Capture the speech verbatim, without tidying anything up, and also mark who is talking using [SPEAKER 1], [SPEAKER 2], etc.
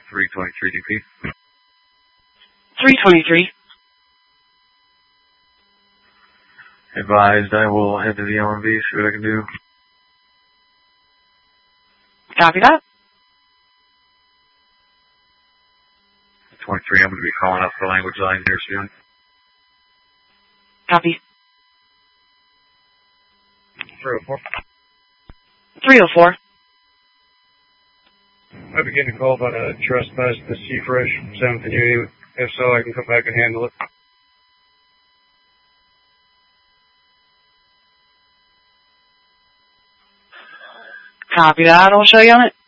[SPEAKER 1] three twenty-three D P.
[SPEAKER 2] three twenty-three.
[SPEAKER 1] Advised, I will head to the L M V, see what I can do.
[SPEAKER 2] Copy that.
[SPEAKER 1] twenty-three, I'm going to be calling up for language line here soon.
[SPEAKER 2] Copy.
[SPEAKER 1] three oh four.
[SPEAKER 2] three oh four.
[SPEAKER 1] I begin to call about a trespass to C-Fresh, seventh and Union. If so, I can come back and handle it.
[SPEAKER 2] Copy that. I'll show you on it.